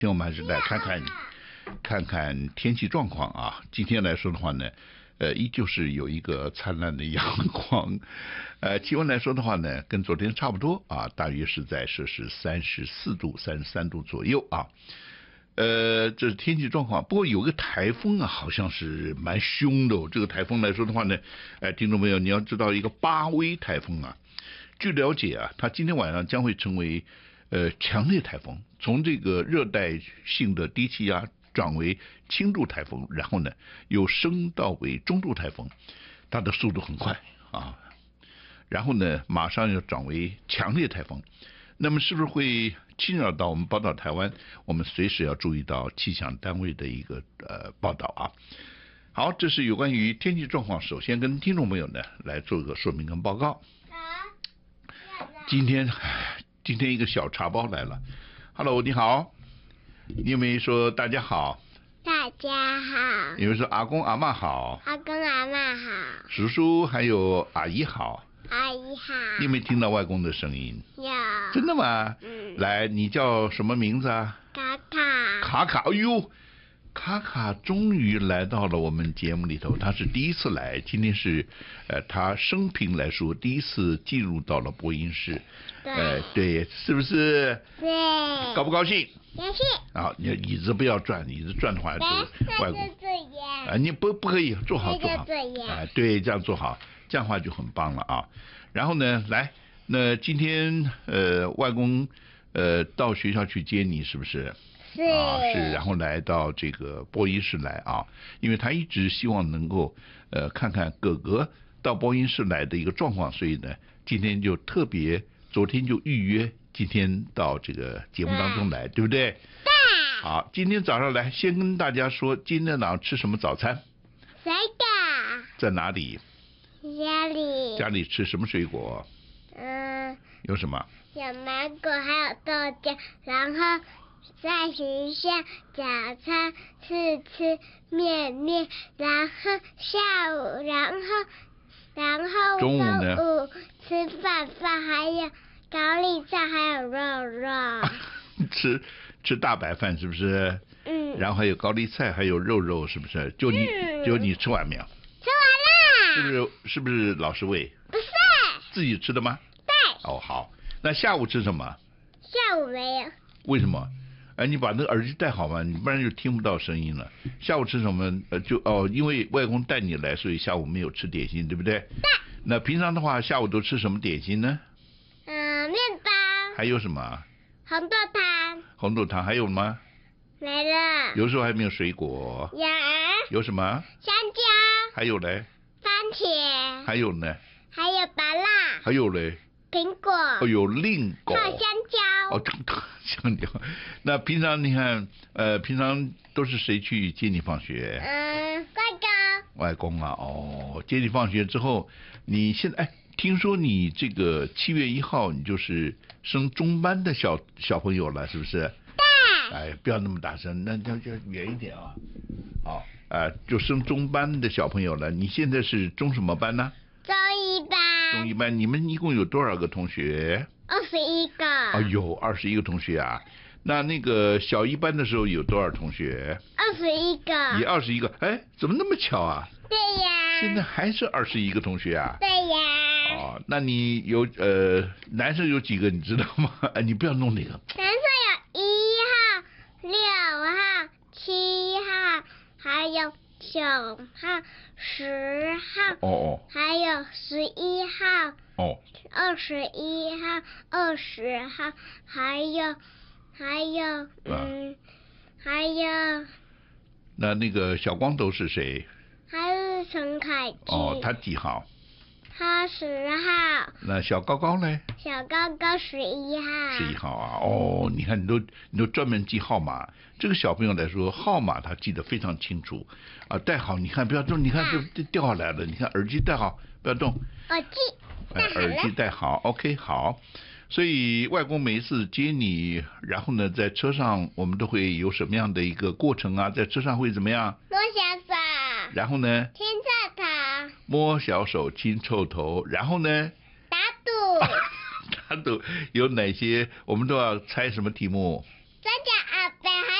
今天我们还是来看看天气状况啊。今天来说的话呢，依旧是有一个灿烂的阳光，气温来说的话呢，跟昨天差不多啊，大约是在摄氏34度、33度左右啊。这是天气状况。不过有个台风啊，好像是蛮凶的哦。这个台风来说的话呢，听众朋友，你要知道一个巴威台风啊，据了解啊，它今天晚上将会成为强烈台风，从这个热带性的低气压转为轻度台风，然后呢又升到为中度台风，它的速度很快啊，然后呢马上要转为强烈台风。那么是不是会侵扰到我们宝岛台湾？我们随时要注意到气象单位的一个报道啊。好，这是有关于天气状况，首先跟听众朋友呢来做个说明跟报告。今天一个小茶包来了 ，Hello， 你好，你有没有说大家好？ 大家好。 有没有说阿公阿嬷好？ 阿公阿嬷好。 叔叔还有阿姨好？ 阿姨好。 你有没有听到外公的声音？ 有。 真的吗？来，你叫什么名字啊？ 卡卡。 卡卡，哎呦，卡卡终于来到了我们节目里头，他是第一次来，今天是他生平来说第一次进入到了播音室。对，是不是？ 对。 高不高兴？ 高兴。 啊，你椅子不要转，椅子转的话就是外公。你不可以坐好。对，这样坐好，这样的话就很棒了啊。然后呢，来，那今天外公到学校去接你，是不是？ 是。 是，然后来到这个播音室来啊，因为他一直希望能够看看哥哥到播音室来的一个状况，所以呢，今天就特别，昨天就预约今天到这个节目当中来，对不对？ 对。 好，今天早上来，先跟大家说，今天早上吃什么早餐？ 水果。 在哪里？ 家里。 家里吃什么水果？有什么？ 有芒果，还有豆浆，然后在学校早餐是吃面，然后下午，然后中午呢？ 吃饭，还有高丽菜，还有肉。 吃大白饭是不是？然后还有高丽菜，还有肉，是不是？就你吃完没有？ 吃完了。是不是老师喂？ 不是。 自己吃的吗？ 对。 哦，好。那下午吃什么？ 下午没有。 为什么？你把那个耳机戴好嘛，你不然就听不到声音了。下午吃什么？因为外公带你来，所以下午没有吃点心，对不对？ 对。 那平常的话，下午都吃什么点心呢？ 面包。 还有什么？ 红豆汤。 红豆汤还有吗？ 没了。 有时候还没有水果。有什么？ 香蕉。还有嘞？番茄。 还有呢？ 还有芭乐。 还有嘞？ 苹果。 有令果。 还有香蕉。 香蕉。那平常你看，平常都是谁去接你放学？ 外公。 外公啊，接你放学之后，你现在听说你这个7月1号你就是升中班的小朋友了，是不是？ 对。 不要那么大声，那就远一点啊。好，就升中班的小朋友了。你现在是中什么班呢？ 中一班。 中一班，你们一共有多少个同学 ？21个。 有21个同学啊。那个小一班的时候有多少同学 ？21个。 也21个。怎么那么巧啊？ 对呀。 现在还是21个同学啊？ 对呀。 那你有男生有几个你知道吗？你不要弄那个。 男生有1号、6号、7号，还有9号、10号。还有11号。21号、20号，还有。 那个小光头是谁？ 他是陈凯基。 他几号？ 他10号。 那小高高呢？ 小高高11号。 11号啊。你看你都专门记号码。这个小朋友来说，号码他记得非常清楚啊。戴好，你看不要动，你看这掉下来了。你看耳机戴好，不要动。耳机戴好 ，OK 好。所以外公每一次接你，然后呢，在车上我们都会有什么样的一个过程啊？在车上会怎么样？ 摸小手。 然后呢？ 亲臭头。 摸小手，亲臭头。然后呢？ 打赌。 打赌有哪些？我们都要猜什么题目？ 三角